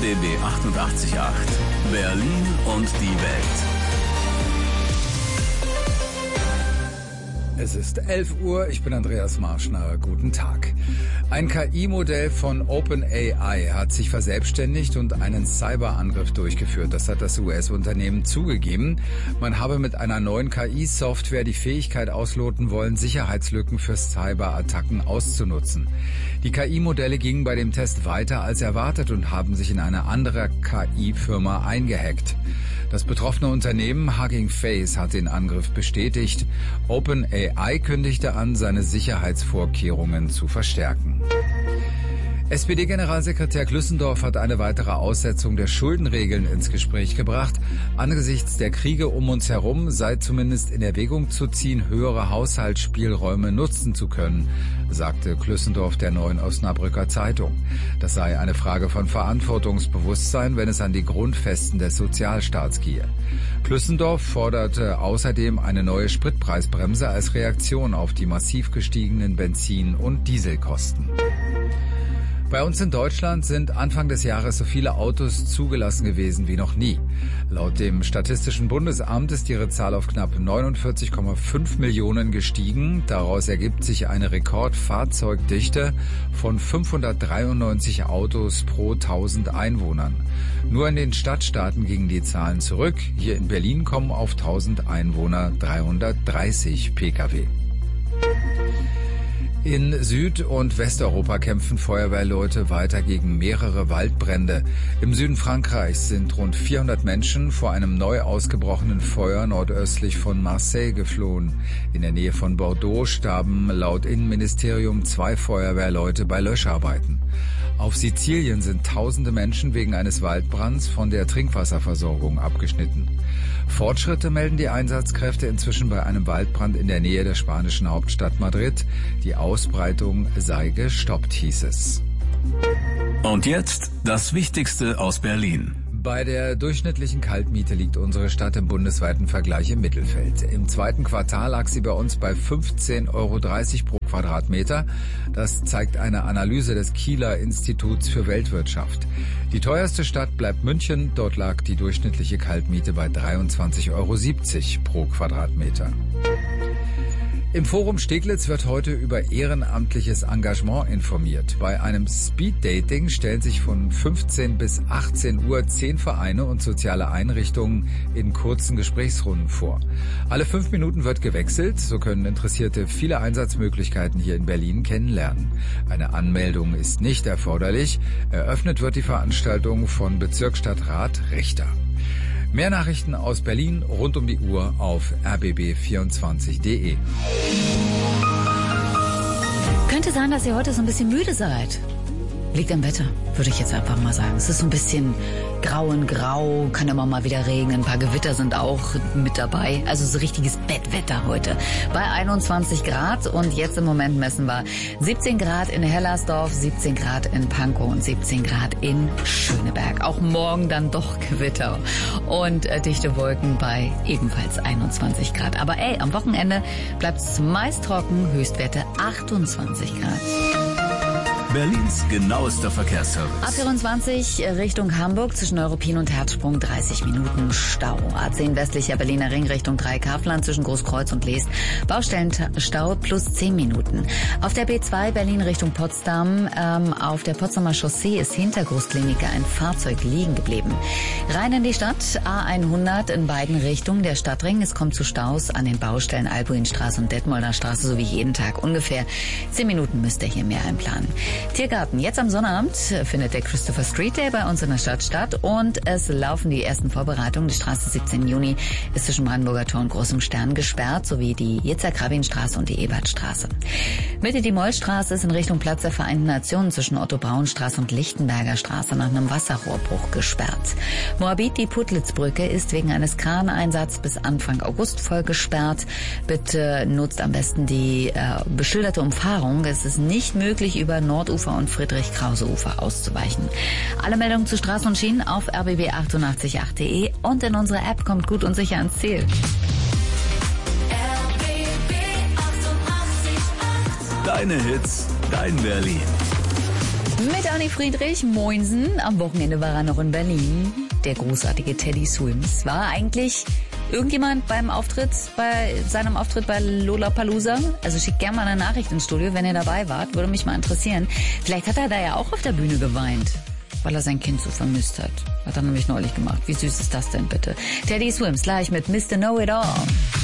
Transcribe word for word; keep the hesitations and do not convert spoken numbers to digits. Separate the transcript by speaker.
Speaker 1: B B achtundachtzig Komma acht. Berlin und die Welt.
Speaker 2: Es ist elf Uhr, ich bin Andreas Marschner, guten Tag. Ein K I-Modell von OpenAI hat sich verselbstständigt und einen Cyberangriff durchgeführt. Das hat das U S-Unternehmen zugegeben. Man habe mit einer neuen K I-Software die Fähigkeit ausloten wollen, Sicherheitslücken für Cyberattacken auszunutzen. Die K I-Modelle gingen bei dem Test weiter als erwartet und haben sich in eine andere K I-Firma eingehackt. Das betroffene Unternehmen Hugging Face hat den Angriff bestätigt. OpenAI kündigte an, seine Sicherheitsvorkehrungen zu verstärken. S P D-Generalsekretär Glüssendorf hat eine weitere Aussetzung der Schuldenregeln ins Gespräch gebracht. Angesichts der Kriege um uns herum sei zumindest in Erwägung zu ziehen, höhere Haushaltsspielräume nutzen zu können, sagte Glüssendorf der Neuen Osnabrücker Zeitung. Das sei eine Frage von Verantwortungsbewusstsein, wenn es an die Grundfesten des Sozialstaats gehe. Glüssendorf forderte außerdem eine neue Spritpreisbremse als Reaktion auf die massiv gestiegenen Benzin- und Dieselkosten. Bei uns in Deutschland sind Anfang des Jahres so viele Autos zugelassen gewesen wie noch nie. Laut dem Statistischen Bundesamt ist ihre Zahl auf knapp neunundvierzig Komma fünf Millionen gestiegen. Daraus ergibt sich eine Rekordfahrzeugdichte von fünfhundertdreiundneunzig Autos pro tausend Einwohnern. Nur in den Stadtstaaten gingen die Zahlen zurück. Hier in Berlin kommen auf tausend Einwohner dreihundertdreißig Pkw. In Süd- und Westeuropa kämpfen Feuerwehrleute weiter gegen mehrere Waldbrände. Im Süden Frankreichs sind rund vierhundert Menschen vor einem neu ausgebrochenen Feuer nordöstlich von Marseille geflohen. In der Nähe von Bordeaux starben laut Innenministerium zwei Feuerwehrleute bei Löscharbeiten. Auf Sizilien sind tausende Menschen wegen eines Waldbrands von der Trinkwasserversorgung abgeschnitten. Fortschritte melden die Einsatzkräfte inzwischen bei einem Waldbrand in der Nähe der spanischen Hauptstadt Madrid. Die Ausbreitung sei gestoppt, hieß es.
Speaker 1: Und jetzt das Wichtigste aus Berlin.
Speaker 2: Bei der durchschnittlichen Kaltmiete liegt unsere Stadt im bundesweiten Vergleich im Mittelfeld. Im zweiten Quartal lag sie bei uns bei fünfzehn Euro dreißig pro Quadratmeter. Das zeigt eine Analyse des Kieler Instituts für Weltwirtschaft. Die teuerste Stadt bleibt München. Dort lag die durchschnittliche Kaltmiete bei dreiundzwanzig Euro siebzig pro Quadratmeter. Im Forum Steglitz wird heute über ehrenamtliches Engagement informiert. Bei einem Speeddating stellen sich von fünfzehn bis achtzehn Uhr zehn Vereine und soziale Einrichtungen in kurzen Gesprächsrunden vor. Alle fünf Minuten wird gewechselt, so können Interessierte viele Einsatzmöglichkeiten hier in Berlin kennenlernen. Eine Anmeldung ist nicht erforderlich. Eröffnet wird die Veranstaltung von Bezirksstadtrat Richter. Mehr Nachrichten aus Berlin rund um die Uhr auf r b b vierundzwanzig punkt d e.
Speaker 3: Könnte sein, dass ihr heute so ein bisschen müde seid. Liegt am Wetter, würde ich jetzt einfach mal sagen. Es ist so ein bisschen grau in grau, kann immer mal wieder regnen. Ein paar Gewitter sind auch mit dabei. Also so richtiges Bettwetter heute. Bei einundzwanzig Grad und jetzt im Moment messen wir siebzehn Grad in Hellersdorf, siebzehn Grad in Pankow und siebzehn Grad in Schöneberg. Auch morgen dann doch Gewitter und äh, dichte Wolken bei ebenfalls einundzwanzig Grad. Aber ey, am Wochenende bleibt es meist trocken, Höchstwerte achtundzwanzig Grad.
Speaker 1: Berlins genauester Verkehrsservice.
Speaker 3: A vierundzwanzig Richtung Hamburg zwischen Neuruppin und Herzsprung dreißig Minuten Stau. A zehn westlicher Berliner Ring Richtung Dreieckhaffland zwischen Großkreuz und Leest. Baustellenstau plus zehn Minuten. Auf der B zwei Berlin Richtung Potsdam, ähm, auf der Potsdamer Chaussee ist hinter Großklinike ein Fahrzeug liegen geblieben. Rein in die Stadt, A hundert in beiden Richtungen, der Stadtring. Es kommt zu Staus an den Baustellen Albuinstraße und Detmolder Straße, so wie jeden Tag. Ungefähr zehn Minuten müsst ihr hier mehr einplanen. Tiergarten. Jetzt am Sonnabend findet der Christopher Street Day bei uns in der Stadt statt und es laufen die ersten Vorbereitungen. Die Straße siebzehnten Juni ist zwischen Brandenburger Tor und Großem Stern gesperrt, sowie die Yitzhak-Rabin-Straße und die Ebertstraße. Mitte die Mollstraße ist in Richtung Platz der Vereinten Nationen zwischen Otto-Braun-Straße und Lichtenberger Straße nach einem Wasserrohrbruch gesperrt. Moabit, die Putlitz-Brücke, ist wegen eines Kraneinsatzes bis Anfang August voll gesperrt. Bitte nutzt am besten die äh, beschilderte Umfahrung. Es ist nicht möglich, über Nordufer und Friedrich-Krause-Ufer auszuweichen. Alle Meldungen zu Straßen und Schienen auf r b b achtundachtzig Punkt acht punkt d e und in unserer App. Kommt gut und sicher ans Ziel.
Speaker 1: Deine Hits, dein Berlin.
Speaker 3: Mit Anni Friedrich, Moinsen. Am Wochenende war er noch in Berlin. Der großartige Teddy Swims. War eigentlich irgendjemand beim Auftritt, bei seinem Auftritt bei Lollapalooza? Also schickt gerne mal eine Nachricht ins Studio, wenn ihr dabei wart. Würde mich mal interessieren. Vielleicht hat er da ja auch auf der Bühne geweint, weil er sein Kind so vermisst hat. Hat er nämlich neulich gemacht. Wie süß ist das denn bitte? Teddy Swims gleich mit Mister Know It All.